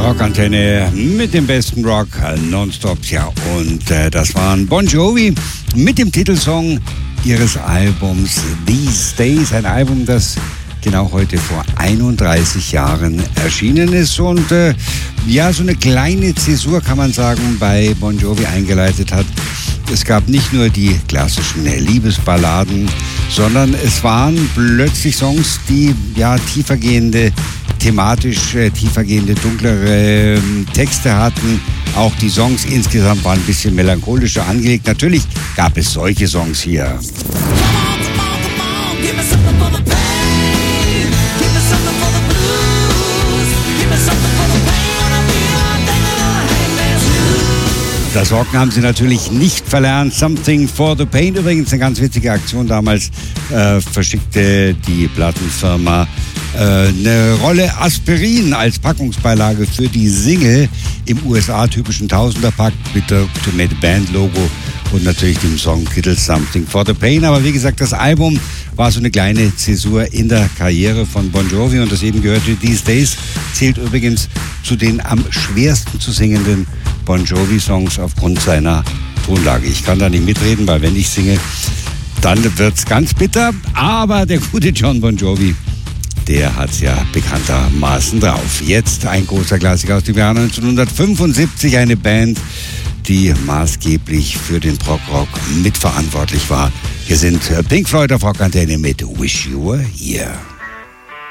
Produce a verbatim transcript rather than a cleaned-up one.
Rockantenne mit dem besten Rock nonstop. Ja, und äh, das waren Bon Jovi mit dem Titelsong ihres Albums These Days. Ein Album, das genau heute vor einunddreißig Jahren erschienen ist und äh, ja, so eine kleine Zäsur, kann man sagen, bei Bon Jovi eingeleitet hat. Es gab nicht nur die klassischen Liebesballaden, sondern es waren plötzlich Songs, die ja tiefergehende, thematisch äh, tiefergehende, dunklere äh, Texte hatten. Auch die Songs insgesamt waren ein bisschen melancholischer angelegt. Natürlich gab es solche Songs hier. Das Rocken haben sie natürlich nicht verlernt. Something for the Pain. Übrigens eine ganz witzige Aktion damals. Äh, verschickte die Plattenfirma äh, eine Rolle Aspirin als Packungsbeilage für die Single im U S A-typischen Tausenderpack mit der Ultimate Band Logo und natürlich dem Songtitel Something for the Pain. Aber wie gesagt, das Album war so eine kleine Zäsur in der Karriere von Bon Jovi und das eben gehörte These Days zählt übrigens zu den am schwersten zu singenden Bon Jovi-Songs aufgrund seiner Tonlage. Ich kann da nicht mitreden, weil wenn ich singe, dann wird's ganz bitter. Aber der gute John Bon Jovi, der hat's ja bekanntermaßen drauf. Jetzt ein großer Klassiker aus dem Jahr neunzehnhundertfünfundsiebzig, eine Band, die maßgeblich für den Prog-Rock mitverantwortlich war. Hier sind Pink Floyd auf Rockantenne mit Wish You Were Here.